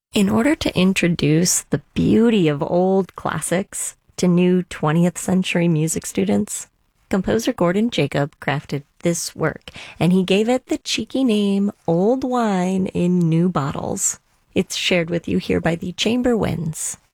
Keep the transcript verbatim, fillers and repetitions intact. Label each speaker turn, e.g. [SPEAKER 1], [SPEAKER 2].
[SPEAKER 1] In order to introduce the beauty of old classics to new twentieth century music students, composer Gordon Jacob crafted this work, and he gave it the cheeky name Old Wine in New Bottles. It's shared with you here by the Chamber Winds.